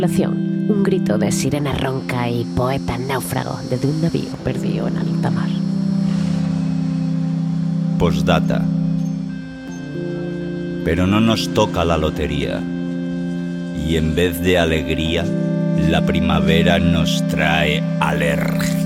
Un grito de sirena ronca y poeta náufrago desde un navío perdido en alta mar. Postdata. Pero no nos toca la lotería. Y en vez de alegría, la primavera nos trae alergia.